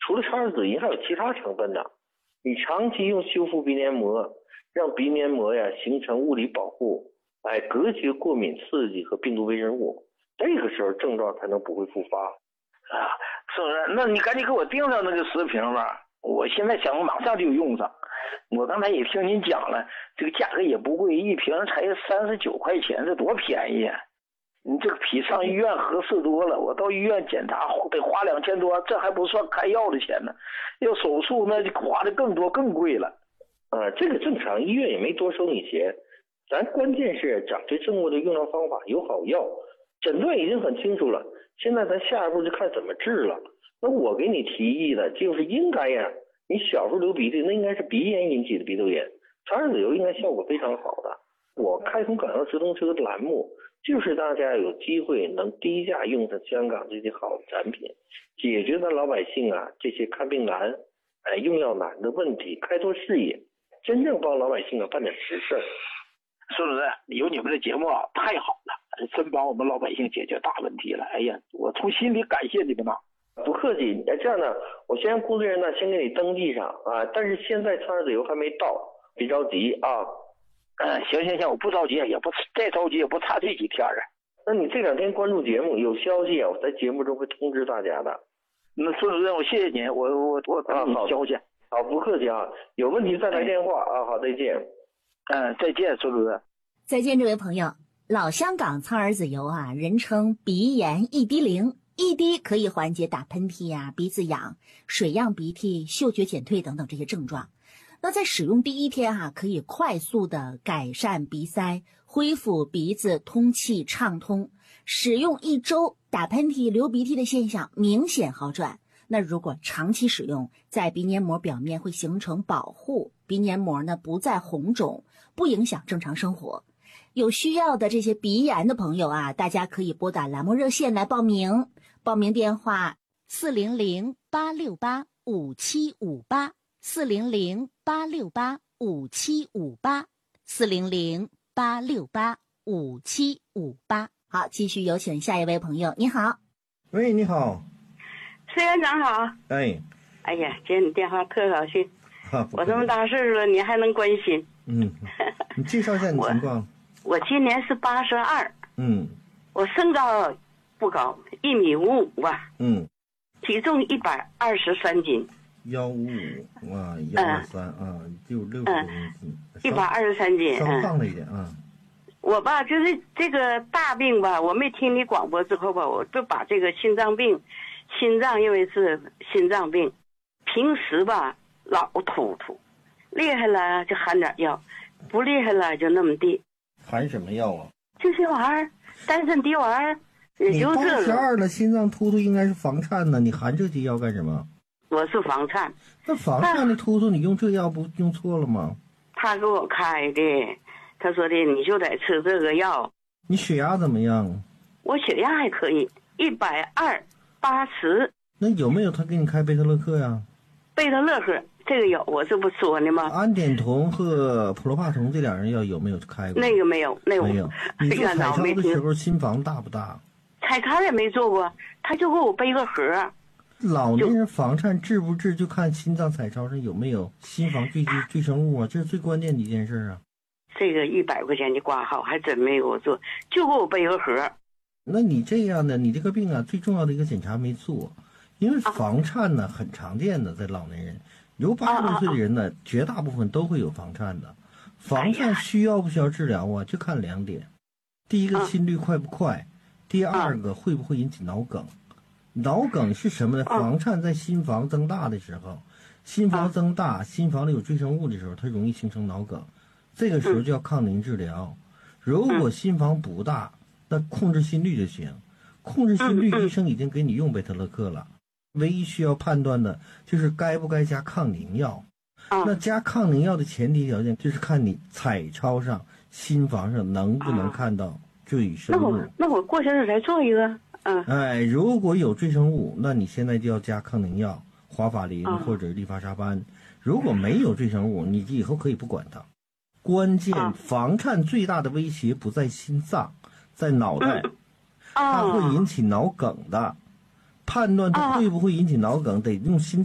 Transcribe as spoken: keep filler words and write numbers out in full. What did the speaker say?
除了超二子银还有其他成分呢。你长期用修复鼻黏膜，让鼻黏膜呀形成物理保护，哎，隔绝过敏刺激和病毒微生物，这个时候症状才能不会复发。 啊，是不是？那你赶紧给我订上那个十瓶吧，我现在想马上就用上。我刚才也听您讲了，这个价格也不贵，一瓶才三十九块钱，这多便宜啊！你这个比上医院合适多了。我到医院检查得花两千多，这还不算开药的钱呢。要手术那就花的更多更贵了。 啊，这个正常，医院也没多收你钱。咱关键是掌握正确的用药方法，有好药，诊断已经很清楚了。现在咱下一步就看怎么治了。那我给你提议的就是应该呀，你小时候流鼻涕，那应该是鼻炎引起的鼻窦炎，超二子油应该效果非常好的。我开通港澳直通车的栏目，就是大家有机会能低价用上香港这些好的产品，解决咱老百姓啊这些看病难、哎用药难的问题，开拓视野，真正帮老百姓啊办点实事。 是不是？有你们的节目啊，太好了，真帮我们老百姓解决大问题了。哎呀，我从心里感谢你们呐。 不客气。哎，这样呢，我先让工作人员呢先给你登记上啊，但是现在超二子油还没到，别着急啊。 嗯，行行行，我不着急，也不再着急，也不差这几天啊。 那你这两天关注节目，有消息啊，我在节目中会通知大家的。 那孙主任，我谢谢您，我我我等你消息。 好，不客气啊，有问题再来电话啊。好，再见。 嗯，再见，孙主任。 再见，这位朋友。老香港苍耳子油啊，人称鼻炎一滴灵，一滴可以缓解打喷嚏呀、啊、鼻子痒、水样鼻涕、嗅觉减退等等这些症状。那在使用第一天哈、啊，可以快速的改善鼻塞，恢复鼻子通气畅通。使用一周，打喷嚏、流鼻涕的现象明显好转。那如果长期使用，在鼻黏膜表面会形成保护，鼻黏膜呢不再红肿，不影响正常生活。有需要的这些鼻炎的朋友啊，大家可以拨打栏目热线来报名，报名电话四零零八六八五七五八，四零零八六八五七五八，四零零八六八五七五八。好，继续有请下一位朋友。你好。 喂，你好。 施院长好。 哎。 哎呀，接你电话特高兴。我这么大岁数了，你还能关心？ 嗯，你介绍一下你情况。 我, 我今年是八十二。 嗯。 我身高不高，一米五五啊。 嗯。 体重一百二十三斤。 幺五五啊，幺二三啊，就六十多公斤。 一百二十三斤。 稍胖了一点啊。 嗯我吧，就是这个大病吧，我没听你广播之后吧，我就把这个心脏病，心脏因为是心脏病，平时吧老突突，厉害了就含点药，不厉害了就那么地。 含什么药啊？ 这些玩意儿，丹参滴丸儿，也就这个。 你八十二了，心脏突突应该是房颤呢，你含这些药干什么？ 我是房颤。 那房颤的突突，你用这药不用错了吗？ 他给我开的。他说的你就得吃这个药。 你血压怎么样？ 我血压还可以，一百二八十。 那有没有他给你开贝特勒克呀？ 贝特勒克这个有，我这不说呢吗？ 胺碘酮和普罗帕酮这两样药有没有开过？ 那个没有，那个没有。你做彩超的时候心房大不大？ 彩超也没做过，他就给我背个盒。 老年人房颤治不治就看心脏彩超上有没有心房坠积赘生物啊，这是最关键的一件事啊。 这个一百块钱的挂号还真没给我做，就给我背个盒。 那你这样的，你这个病啊，最重要的一个检查没做，因为房颤呢、啊、很常见的，在老年人，有八十多岁的人呢、啊啊啊，绝大部分都会有房颤的。房颤需要不需要治疗啊？就看两点，第一个心率快不快，第二个会不会引起脑梗。脑梗是什么呢？房颤在心房增大的时候，心房增大，心房里有赘生物的时候，它容易形成脑梗。这个时候就要抗凝治疗。如果心房不大，那控制心率就行。控制心率，医生已经给你用贝特勒克了。唯一需要判断的就是该不该加抗凝药。那加抗凝药的前提条件就是看你彩超上、心房上能不能看到赘生物。 那我那我过些日再做一个。嗯。 哎，如果有赘生物，那你现在就要加抗凝药，华法林或者利法沙班。如果没有赘生物，你以后可以不管它。关键房颤最大的威胁不在心脏，在脑袋，它会引起脑梗的。判断它会不会引起脑梗，得用心